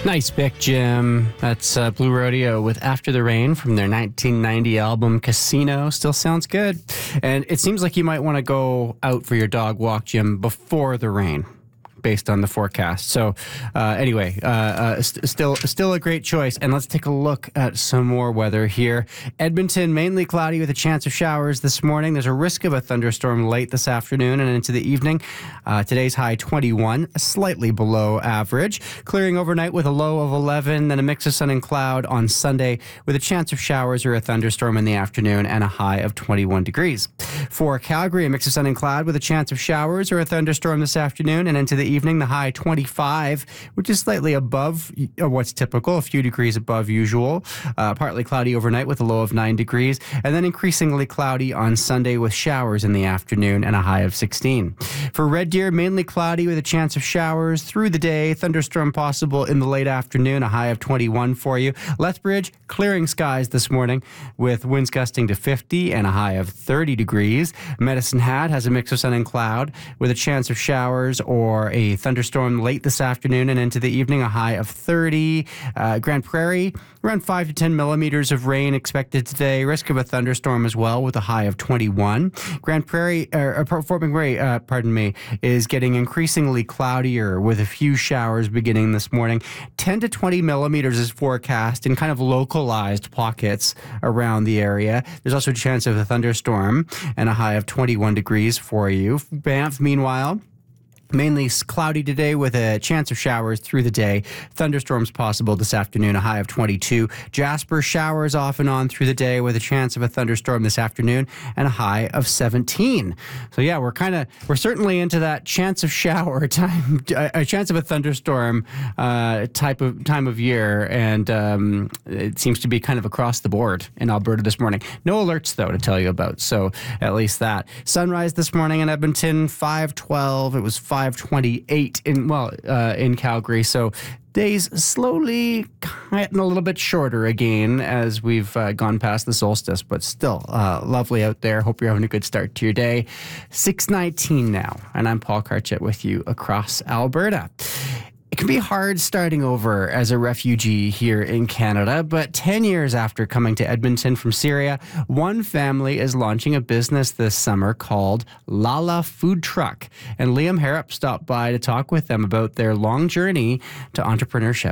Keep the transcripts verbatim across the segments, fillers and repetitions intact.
Nice pick, Jim. That's uh, Blue Rodeo with After the Rain from their nineteen ninety album Casino. Still sounds good. And it seems like you might want to go out for your dog walk, Jim, before the rain, based on the forecast. So uh, anyway, uh, uh, st- still still a great choice. And let's take a look at some more weather here. Edmonton, mainly cloudy with a chance of showers this morning. There's a risk of a thunderstorm late this afternoon and into the evening. Uh, today's high twenty-one, slightly below average. Clearing overnight with a low of eleven, then a mix of sun and cloud on Sunday with a chance of showers or a thunderstorm in the afternoon and a high of twenty-one degrees. For Calgary, a mix of sun and cloud with a chance of showers or a thunderstorm this afternoon and into the evening, the high twenty-five, which is slightly above what's typical, a few degrees above usual. Uh, partly cloudy overnight with a low of nine degrees, and then increasingly cloudy on Sunday with showers in the afternoon and a high of sixteen. For Red Deer, mainly cloudy with a chance of showers through the day, thunderstorm possible in the late afternoon, a high of twenty-one for you. Lethbridge, clearing skies this morning with winds gusting to fifty and a high of thirty degrees. Medicine Hat has a mix of sun and cloud with a chance of showers or a thunderstorm late this afternoon and into the evening, a high of thirty. Uh, Grand Prairie, around five to ten millimeters of rain expected today. Risk of a thunderstorm as well with a high of twenty-one. Grand Prairie, uh, Fort McMurray, uh, pardon me, is getting increasingly cloudier with a few showers beginning this morning. ten to twenty millimeters is forecast in kind of localized pockets around the area. There's also a chance of a thunderstorm and a high of twenty-one degrees for you. Banff, meanwhile, mainly cloudy today with a chance of showers through the day. Thunderstorms possible this afternoon, a high of twenty-two. Jasper, showers off and on through the day with a chance of a thunderstorm this afternoon and a high of seventeen. So yeah, we're kind of, we're certainly into that chance of shower time, a chance of a thunderstorm uh, type of time of year. And um, it seems to be kind of across the board in Alberta this morning. No alerts though to tell you about. So at least that. Sunrise this morning in Edmonton, five twelve. It was five twenty-eight in, well, uh, in Calgary. So days slowly getting a little bit shorter again as we've uh, gone past the solstice, but still uh, lovely out there. Hope you're having a good start to your day. six nineteen now, and I'm Paul Karchett with you across Alberta. It can be hard starting over as a refugee here in Canada, but ten years after coming to Edmonton from Syria, one family is launching a business this summer called Lala Food Truck. And Liam Harrop stopped by to talk with them about their long journey to entrepreneurship.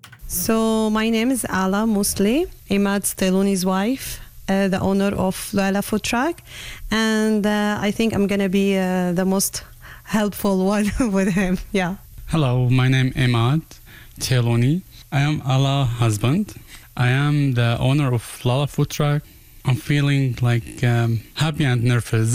So my name is Ala Musli, Imad Steluni's wife, uh, the owner of Lala Food Truck. And uh, I think I'm going to be uh, the most helpful one with him. Yeah. Hello, my name is Imad Teloni. I am Allah's husband. I am the owner of Lala Food Truck. I'm feeling like um, happy and nervous.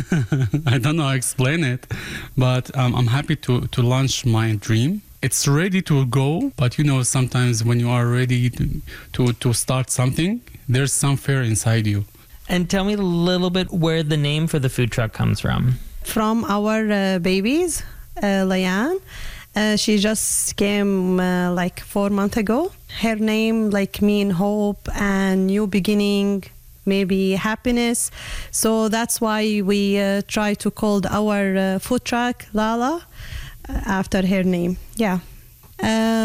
I don't know how to explain it, but um, I'm happy to, to launch my dream. It's ready to go, but you know, sometimes when you are ready to, to, to start something, there's some fear inside you. And tell me a little bit where the name for the food truck comes from. From our uh, babies, uh, Layan. Uh, she just came uh, like four months ago. Her name like mean hope and new beginning, maybe happiness. So that's why we uh, try to call our uh, food truck Lala uh, after her name. Yeah. Uh,